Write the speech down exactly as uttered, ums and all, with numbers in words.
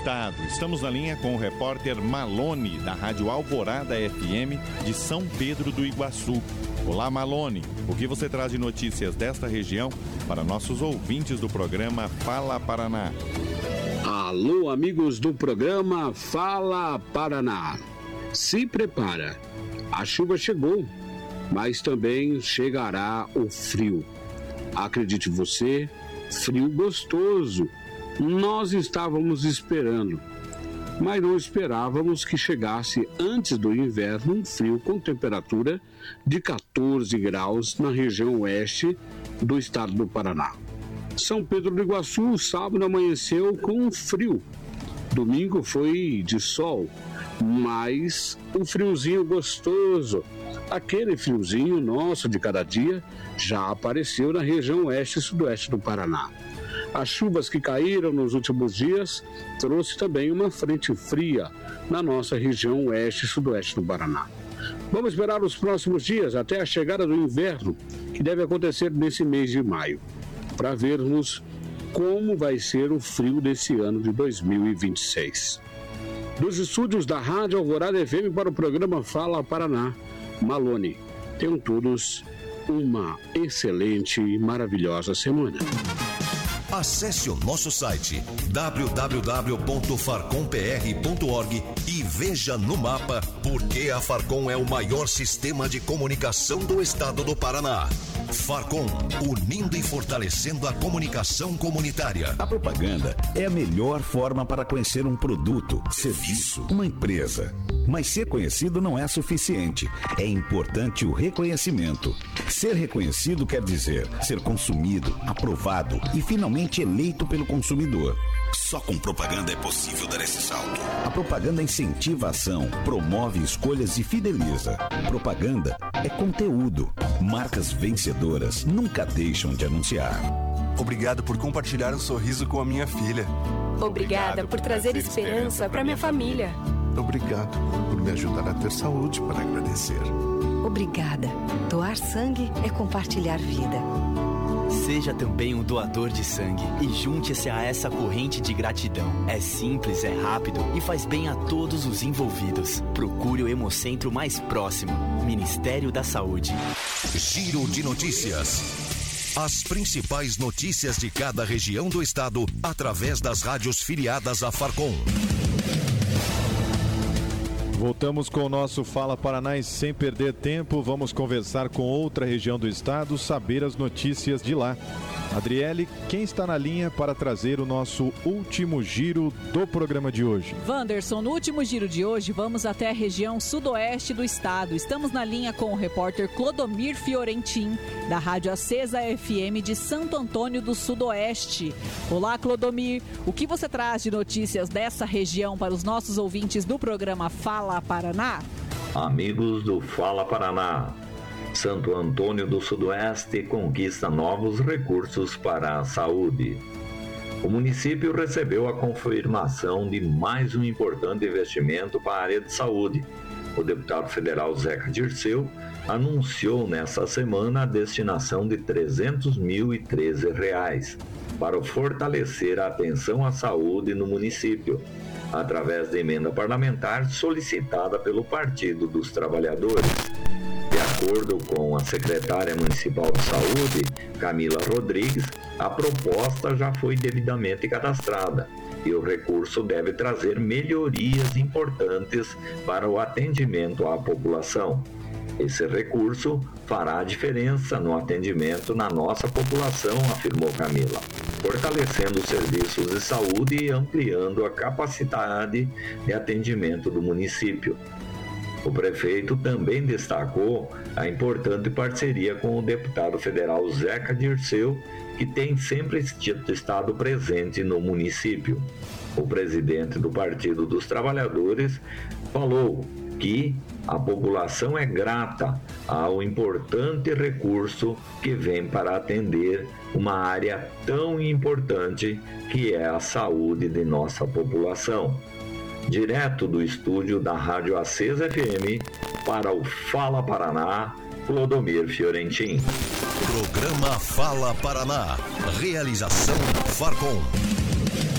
Estado. Estamos na linha com o repórter Malone, da Rádio Alvorada F M de São Pedro do Iguaçu. Olá, Malone. O que você traz de notícias desta região para nossos ouvintes do programa Fala Paraná? Alô, amigos do programa Fala Paraná. Se prepara. A chuva chegou, mas também chegará o frio. Acredite você, frio gostoso. Nós estávamos esperando, mas não esperávamos que chegasse antes do inverno um frio com temperatura de catorze graus na região oeste do estado do Paraná. São Pedro do Iguaçu, o sábado amanheceu com frio. Domingo foi de sol, mas um friozinho gostoso. Aquele friozinho nosso de cada dia já apareceu na região oeste e sudoeste do Paraná. As chuvas que caíram nos últimos dias trouxe também uma frente fria na nossa região oeste e sudoeste do Paraná. Vamos esperar os próximos dias até a chegada do inverno, que deve acontecer nesse mês de maio, para vermos como vai ser o frio desse ano de dois mil e vinte e seis. Dos estúdios da Rádio Alvorada F M para o programa Fala Paraná, Malone. Tenham todos uma excelente e maravilhosa semana. Acesse o nosso site w w w ponto farcom p r ponto org e veja no mapa por que a Farcom é o maior sistema de comunicação do estado do Paraná. Farcom, unindo e fortalecendo a comunicação comunitária. A propaganda é a melhor forma para conhecer um produto, serviço, uma empresa. Mas ser conhecido não é suficiente. É importante o reconhecimento. Ser reconhecido quer dizer ser consumido, aprovado e finalmente eleito pelo consumidor. Só com propaganda é possível dar esse salto. A propaganda incentiva a ação, promove escolhas e fideliza. Propaganda é conteúdo. Marcas vencedoras nunca deixam de anunciar. Obrigado por compartilhar um sorriso com a minha filha. Obrigada por trazer esperança para minha família. Obrigado por me ajudar a ter saúde para agradecer. Obrigada. Doar sangue é compartilhar vida. Seja também um doador de sangue e junte-se a essa corrente de gratidão. É simples, é rápido e faz bem a todos os envolvidos. Procure o Hemocentro mais próximo. Ministério da Saúde. Giro de notícias. As principais notícias de cada região do estado através das rádios filiadas à Farcom. Voltamos com o nosso Fala Paraná e sem perder tempo, vamos conversar com outra região do estado, saber as notícias de lá. Adriele, quem está na linha para trazer o nosso último giro do programa de hoje? Wanderson, no último giro de hoje, vamos até a região sudoeste do estado. Estamos na linha com o repórter Clodomir Fiorentin, da Rádio Acesa F M de Santo Antônio do Sudoeste. Olá, Clodomir. O que você traz de notícias dessa região para os nossos ouvintes do programa Fala Paraná? Amigos do Fala Paraná, Santo Antônio do Sudoeste conquista novos recursos para a saúde. O município recebeu a confirmação de mais um importante investimento para a área de saúde. O deputado federal Zeca Dirceu anunciou nesta semana a destinação de trezentos mil e treze reais para fortalecer a atenção à saúde no município, através da emenda parlamentar solicitada pelo Partido dos Trabalhadores. De acordo com a secretária municipal de saúde, Camila Rodrigues, a proposta já foi devidamente cadastrada e o recurso deve trazer melhorias importantes para o atendimento à população. Esse recurso fará a diferença no atendimento na nossa população, afirmou Camila, fortalecendo os serviços de saúde e ampliando a capacidade de atendimento do município. O prefeito também destacou a importante parceria com o deputado federal Zeca Dirceu, que tem sempre estado presente no município. O presidente do Partido dos Trabalhadores falou que a população é grata ao importante recurso que vem para atender uma área tão importante que é a saúde de nossa população. Direto do estúdio da Rádio Acesa F M, para o Fala Paraná, Clodomir Fiorentin. Programa Fala Paraná. Realização Farcom.